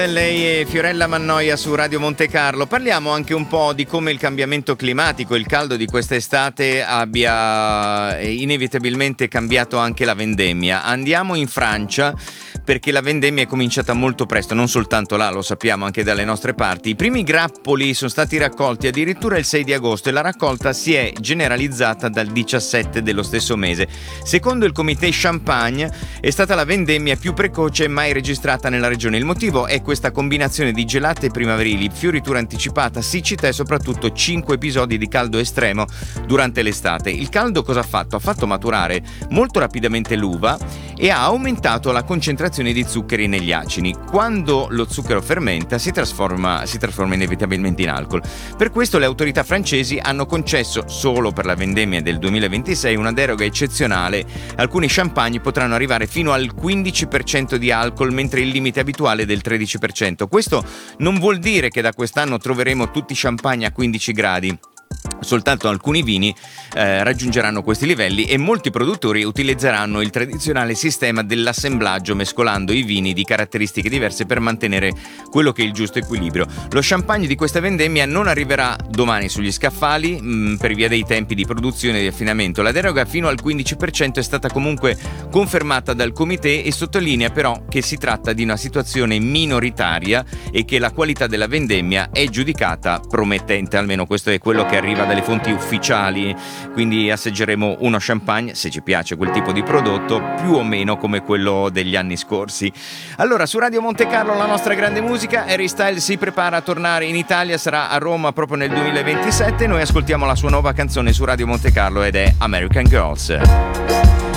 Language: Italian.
Lei è Fiorella Mannoia su Radio Monte Carlo. Parliamo anche un po' di come il cambiamento climatico, il caldo di quest'estate abbia inevitabilmente cambiato anche la vendemmia. Andiamo in Francia perché la vendemmia è cominciata molto presto, non soltanto là, lo sappiamo anche dalle nostre parti. I primi grappoli sono stati raccolti addirittura il 6 di agosto e la raccolta si è generalizzata dal 17 dello stesso mese. Secondo il Comité Champagne è stata la vendemmia più precoce mai registrata nella regione. Il motivo è questa combinazione di gelate primaverili, fioritura anticipata, siccità e soprattutto 5 episodi di caldo estremo durante l'estate. Il caldo cosa ha fatto? Ha fatto maturare molto rapidamente l'uva e ha aumentato la concentrazione di zuccheri negli acini. Quando lo zucchero fermenta si trasforma inevitabilmente in alcol. Per questo le autorità francesi hanno concesso solo per la vendemmia del 2026 una deroga eccezionale. Alcuni champagne potranno arrivare fino al 15% di alcol, mentre il limite abituale è del 13%. Questo non vuol dire che da quest'anno troveremo tutti champagne a 15 gradi. Soltanto alcuni vini raggiungeranno questi livelli e molti produttori utilizzeranno il tradizionale sistema dell'assemblaggio, mescolando i vini di caratteristiche diverse per mantenere quello che è il giusto equilibrio. Lo champagne di questa vendemmia non arriverà domani sugli scaffali per via dei tempi di produzione e di affinamento. La deroga fino al 15% è stata comunque confermata dal comité e sottolinea però che si tratta di una situazione minoritaria e che la qualità della vendemmia è giudicata promettente, almeno questo è quello che arriva dalle fonti ufficiali. Quindi assaggeremo uno champagne, se ci piace quel tipo di prodotto, più o meno come quello degli anni scorsi. Allora, su Radio Monte Carlo la nostra grande musica. Harry Styles si prepara a tornare in Italia, sarà a Roma proprio nel 2027. Noi ascoltiamo la sua nuova canzone su Radio Monte Carlo ed è American Girls.